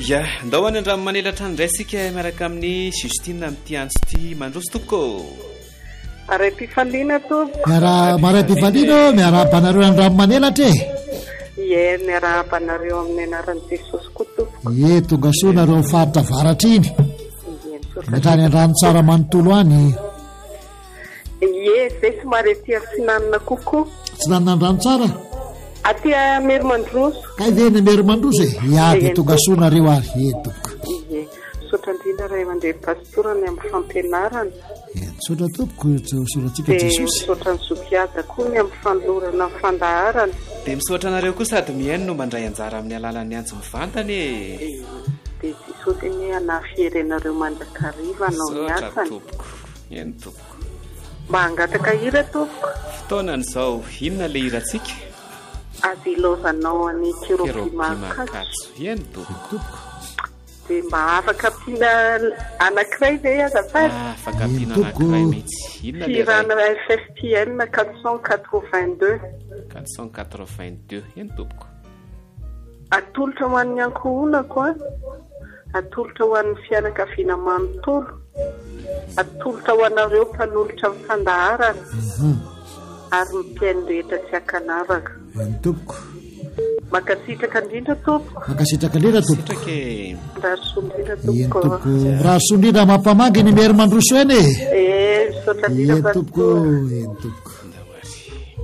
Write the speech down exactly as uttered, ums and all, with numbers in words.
ia ndao any andramo manelatra ny raisika miaraka amin'ny Justina amin'ity andro ity mandroso tompoko Maray Pifalina tompoko miara maray Pifalina miara-banareo andramo manelatra e ie miara-banareo amin'ny anaran'i Jesosy koa tompoko ie tonga soa nareo mifaritra varatra iny metrany andrano tsara manontolo any ie zay somary aty Atsinanana kokoa Atsinanana andrano tsara aty Merimandroso kay ve ny Merimandroso e iady tonga soa nareo ary ie tompoko ie sotra indrindra ray aman-dreny pastorany amin'ny fampianarana ie sotra tompoko soratsika Jesosy sotra ny zokiada koa ny amin'ny fanolorana amin'ny fandaharana dia misotra anareo koa sady mihaino no mandray anjara amin'ny alalan'ny anjo mivantany e dia Jesosy ny anafierenareo mandrakariva anao ny asany tompoko eny tompoko mba hangataka hira tompoko fotoanan'izao inona le hirantsika azy ilozanao any Kirokimakatso eny tompoko dia mba afaka ampiana anankiray ve azafady afaka ampiana anankiray mihitsy inona le tirana F F P N quatre cent quatre-vingt-deux quatre cent quatre-vingt-deux eny tompoko atolotra ho an'ny ankohonako a atolotra ho an'ny fianakaviana manontolo atolotra ho anareo mpanolotra amin'ny fandaharana ary mpiaino rehetra tsy akanavaka eny tompoko makasitraka indrindra tompoko makasitraka indrindra tompoko rahasoindrindra eny tompoko tompoko rahasoindrindra mampamangy ny Merimandroso eny e e misaotra indrindra eny tompoko eny tompoko